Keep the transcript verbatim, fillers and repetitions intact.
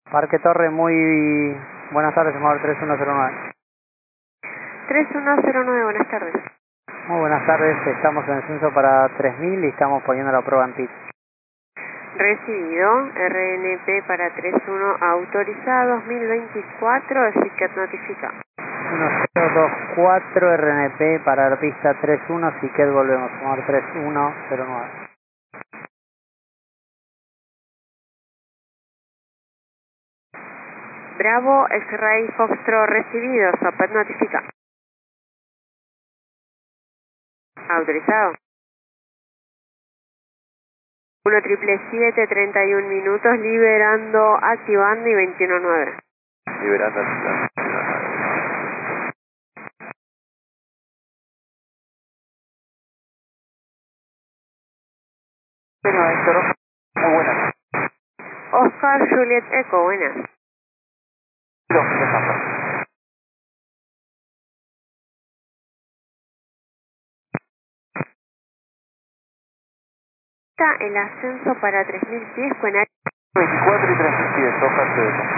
Parque Torre, muy buenas tardes, semador tres uno cero nueve. tres uno cero nueve, buenas tardes. Muy buenas tardes, estamos en el censo para tres mil y estamos poniendo la prueba en P I T. Recibido, R N P para treinta y uno, autorizado dos mil veinticuatro, así que notifica. uno cero dos cuatro R N P para la pista treinta y uno, si qued volvemos, semador tres uno cero nueve. Bravo, X-Ray Foxtrot recibido, Zapet notifica. Autorizado. uno triple siete, treinta y un minutos, liberando, activando y veintiuno nueve. Liberando, activando. Bueno, Héctor, muy buenas. Oscar Juliet Eco, buenas. Dos, dejando. Está el ascenso para tres mil pies con área veinticuatro y tres mil pies, Oscar Juliet.